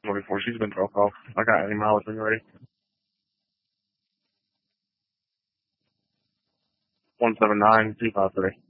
24. She's been dropped off. I got any mileage when you're ready. 179253.